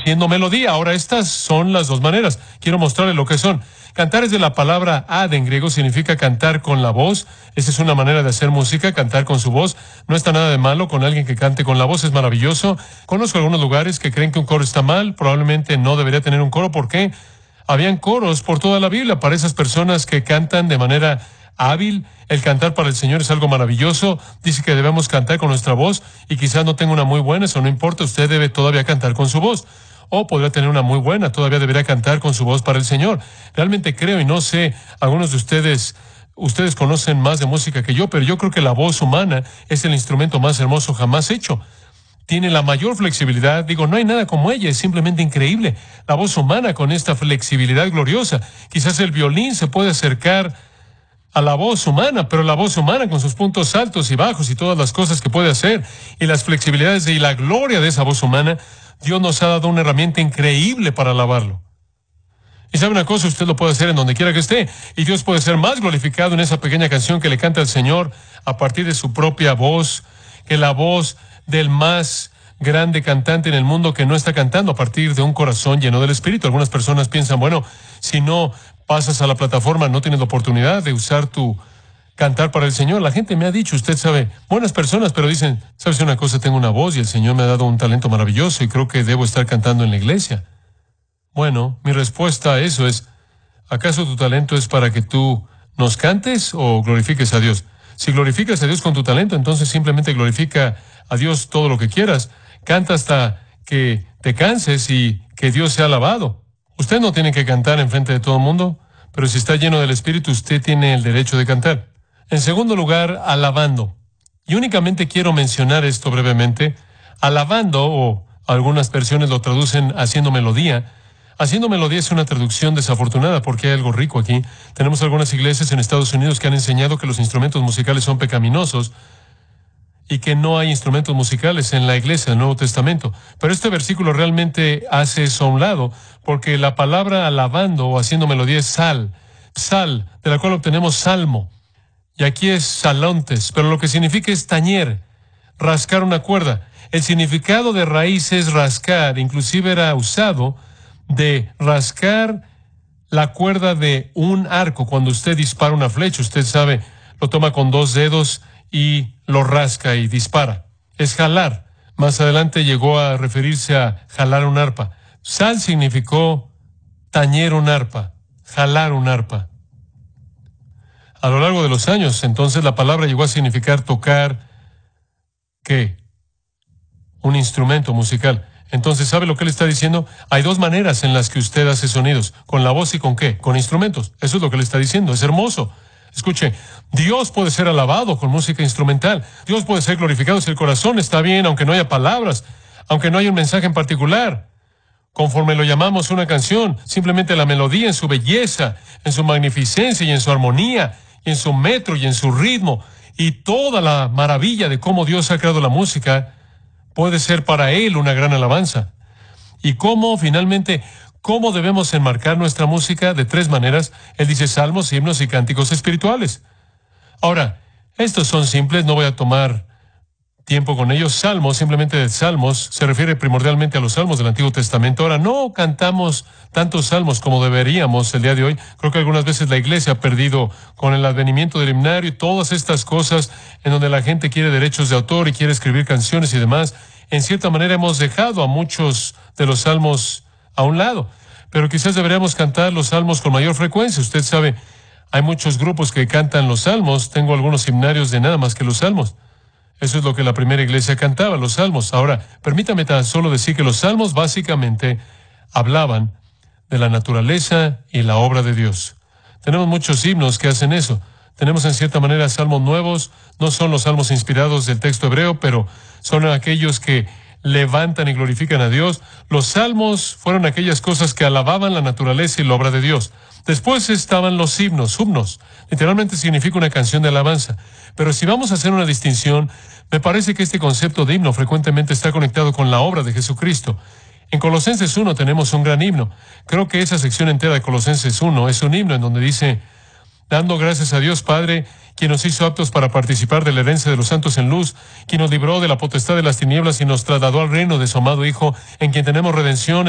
haciendo melodía. Ahora, estas son las dos maneras. Quiero mostrarles lo que son. Cantar es de la palabra ad en griego, significa cantar con la voz. Esa es una manera de hacer música, cantar con su voz. No está nada de malo con alguien que cante con la voz, es maravilloso. Conozco algunos lugares que creen que un coro está mal, probablemente no debería tener un coro. ¿Por qué? Habían coros por toda la Biblia para esas personas que cantan de manera hábil. El cantar para el Señor es algo maravilloso. Dice que debemos cantar con nuestra voz y quizás no tenga una muy buena, eso no importa, usted debe todavía cantar con su voz. O podría tener una muy buena, todavía debería cantar con su voz para el Señor. Realmente creo, y no sé, algunos de ustedes conocen más de música que yo, pero yo creo que la voz humana es el instrumento más hermoso jamás hecho. Tiene la mayor flexibilidad, no hay nada como ella, es simplemente increíble. La voz humana con esta flexibilidad gloriosa. Quizás el violín se puede acercar a la voz humana, pero la voz humana con sus puntos altos y bajos y todas las cosas que puede hacer y las flexibilidades y la gloria de esa voz humana, Dios nos ha dado una herramienta increíble para alabarlo. Y sabe una cosa, usted lo puede hacer en donde quiera que esté, y Dios puede ser más glorificado en esa pequeña canción que le canta al Señor a partir de su propia voz, que la voz del más grande cantante en el mundo que no está cantando a partir de un corazón lleno del Espíritu. Algunas personas piensan, bueno, si no pasas a la plataforma, no tienes la oportunidad de usar tu cantar para el Señor. La gente me ha dicho, usted sabe, buenas personas, pero dicen, ¿sabes una cosa? Tengo una voz y el Señor me ha dado un talento maravilloso y creo que debo estar cantando en la iglesia. Bueno, mi respuesta a eso es, ¿acaso tu talento es para que tú nos cantes o glorifiques a Dios? Si glorificas a Dios con tu talento, entonces simplemente glorifica a Dios todo lo que quieras. Canta hasta que te canses y que Dios sea alabado. Usted no tiene que cantar enfrente de todo el mundo, pero si está lleno del Espíritu, usted tiene el derecho de cantar. En segundo lugar, alabando. Y únicamente quiero mencionar esto brevemente. Alabando, o algunas versiones lo traducen haciendo melodía. Haciendo melodía es una traducción desafortunada porque hay algo rico aquí. Tenemos algunas iglesias en Estados Unidos que han enseñado que los instrumentos musicales son pecaminosos y que no hay instrumentos musicales en la iglesia del Nuevo Testamento. Pero este versículo realmente hace eso a un lado, porque la palabra alabando o haciendo melodía es sal, de la cual obtenemos salmo. Y aquí es salontes, pero lo que significa es tañer, rascar una cuerda. El significado de raíz es rascar, inclusive era usado de rascar la cuerda de un arco. Cuando usted dispara una flecha, usted sabe, lo toma con dos dedos y lo rasca y dispara. Es jalar. Más adelante llegó a referirse a jalar un arpa. Sal significó tañer un arpa, jalar un arpa. A lo largo de los años, entonces, la palabra llegó a significar tocar, ¿qué? Un instrumento musical. Entonces, ¿sabe lo que él está diciendo? Hay dos maneras en las que usted hace sonidos. ¿Con la voz y con qué? Con instrumentos. Eso es lo que él está diciendo. Es hermoso. Escuche, Dios puede ser alabado con música instrumental. Dios puede ser glorificado si el corazón está bien, aunque no haya palabras, aunque no haya un mensaje en particular. Conforme lo llamamos una canción, simplemente la melodía en su belleza, en su magnificencia y en su armonía, y en su metro y en su ritmo, y toda la maravilla de cómo Dios ha creado la música, puede ser para Él una gran alabanza. Y cómo, finalmente, ¿cómo debemos enmarcar nuestra música? De tres maneras. Él dice salmos, himnos y cánticos espirituales. Ahora, estos son simples, no voy a tomar tiempo con ellos. Salmos, simplemente de salmos, se refiere primordialmente a los salmos del Antiguo Testamento. Ahora, no cantamos tantos salmos como deberíamos el día de hoy. Creo que algunas veces la iglesia ha perdido con el advenimiento del himnario y todas estas cosas en donde la gente quiere derechos de autor y quiere escribir canciones y demás. En cierta manera hemos dejado a muchos de los salmos a un lado, pero quizás deberíamos cantar los salmos con mayor frecuencia. Usted sabe, hay muchos grupos que cantan los salmos. Tengo algunos himnarios de nada más que los salmos. Eso es lo que la primera iglesia cantaba, los salmos. Ahora, permítame tan solo decir que los salmos básicamente hablaban de la naturaleza y la obra de Dios. Tenemos muchos himnos que hacen eso. Tenemos en cierta manera salmos nuevos. No son los salmos inspirados del texto hebreo, pero son aquellos que levantan y glorifican a Dios. Los salmos fueron aquellas cosas que alababan la naturaleza y la obra de Dios. Después estaban los himnos. Literalmente significa una canción de alabanza. Pero si vamos a hacer una distinción, me parece que este concepto de himno frecuentemente está conectado con la obra de Jesucristo. En Colosenses 1 tenemos un gran himno. Creo que esa sección entera de Colosenses 1 es un himno en donde dice, dando gracias a Dios Padre, quien nos hizo aptos para participar de la herencia de los santos en luz, quien nos libró de la potestad de las tinieblas y nos trasladó al reino de su amado Hijo, en quien tenemos redención,